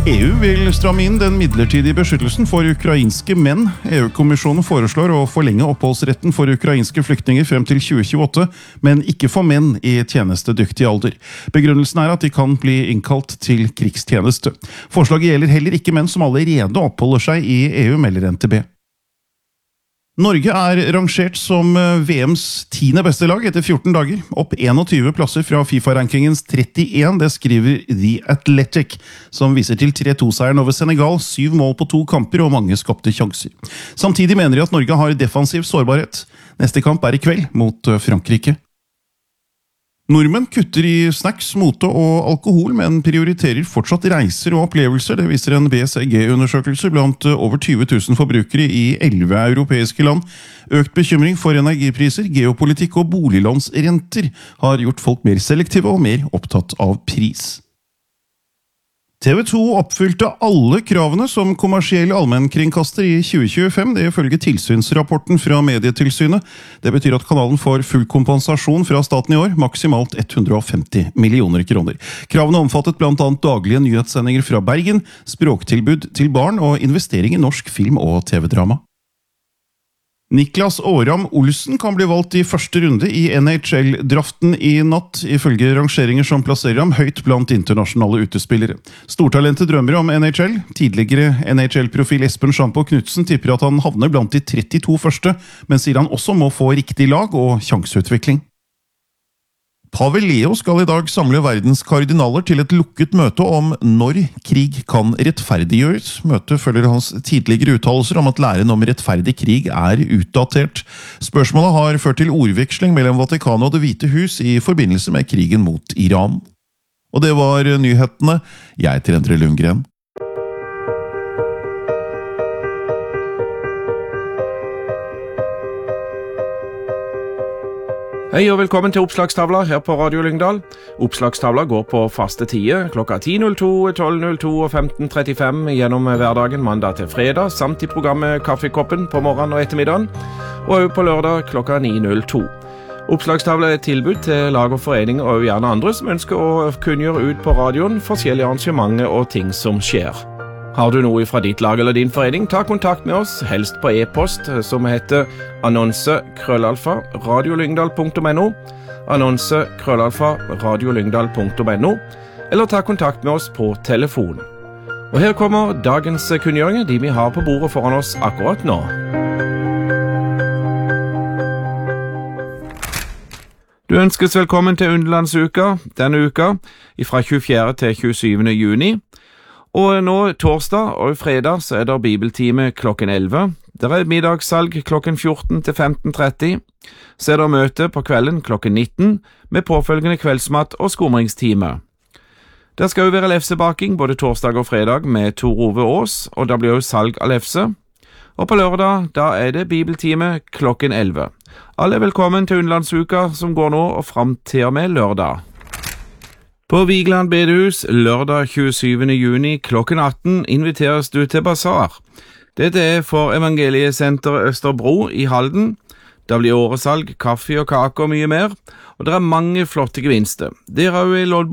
EU vil stramme inn den midlertidige beskyttelsen for ukrainske menn. EU-kommisjonen foreslår å forlenge oppholdsretten for ukrainske flyktninger frem til 2028, men ikke for menn i tjenestedyktig alder. Begrunnelsen er at de kan bli innkalt til krigstjeneste. Forslaget gjelder heller ikke menn som allerede oppholder seg i EU, melder NTB. Norge er rangert som VMs 10. beste lag etter 14 dager, opp 21 plasser fra FIFA-rankingens 31, det skriver The Athletic, som viser til 3-2-seieren over Senegal, 7 mål på 2 kamper og mange skapte sjanser. Samtidig mener de at Norge har defensiv sårbarhet. Neste kamp er i kveld mot Frankrike. Nordmenn kutter i snacks, mote og alkohol, men prioriterer fortsatt reiser og opplevelser. Det viser en BCG-undersøkelse blant over 20 000 forbrukere i 11 europeiske land. Økt bekymring for energipriser, geopolitikk og boliglånsrenter har gjort folk mer selektive og mer opptatt av pris. TV 2 oppfylte alle kravene som kommersiell allmennkringkaster i 2025, det ifølge tilsynsrapporten fra Medietilsynet. Det betyr at kanalen får full kompensasjon fra staten i år, maksimalt 150 millioner kroner. Kravene omfattet blant annet daglige nyhetssendinger fra Bergen, språktilbud til barn og investering i norsk film og TV-drama. Niklas Åram Olsen kan bli valgt i første runde i NHL-draften i natt, ifølge rangeringer som plasserer ham høyt blant internasjonale utespillere. Stortalentet drømmer om NHL. Tidligere NHL-profil Espen Schampo Knudsen tipper at han havner blant de 32 første, men sier han også må få riktig lag og sjanseutvikling. Pave Leo skal i dag samle verdens kardinaler til et lukket møte om når krig kan rettferdiggjøres. Møtet følger hans tidligere uttalelser om at læren om rettferdig krig er utdatert. Spørsmålet har ført til ordveksling mellom Vatikanet og Det hvite hus i forbindelse med krigen mot Iran. Og det var nyhetene. Jeg heter Endre Lundgren. Hei og velkommen til Oppslagstavla her på Radio Lyngdal. Oppslagstavla går på faste tider klokka 10.02, 12.02 og 15.35 gjennom hverdagen mandag til fredag, samt i programmet Kaffekoppen på morgenen og ettermiddagen, og også på lørdag klokka 9.02. Oppslagstavla er et tilbud til lag og foreninger og gjerne andre som ønsker å kunngjøre ut på radioen forskjellige arrangementer og ting som skjer. Har du noe fra ditt lag eller din forening, ta kontakt med oss, helst på e-post, som heter annonse@radiolyngdal.no, annonse@radiolyngdal.no, eller ta kontakt med oss på telefon. Og her kommer dagens kunngjøringer, de vi har på bordet foran oss akkurat nå. Du ønskes velkommen til Underlandsuka denne uka, fra 24. til 27. juni. Og nå torsdag og fredag så er det bibeltime klokken 11. Der er middagssalg klokken 14 til 15.30. Så er det møte på kvelden klokken 19 med påfølgende kveldsmat og skumringstime. Der skal jo være lefsebaking både torsdag og fredag med Tor Ove Aas, og da blir jo salg av lefse. Og på lørdag da er det bibeltime klokken 11. Alle er velkommen til Underlandsuka som går nå og frem til og med lørdag. På Vigeland bedehus lørdag 27. juni klokken 18 inviteres du til basar. Dette er for Evangeliesenteret Østerbro i Halden. Da blir åresalg, kaffe og kake og mye mer, og det er mange flotte gevinster. Det er jo i loddbok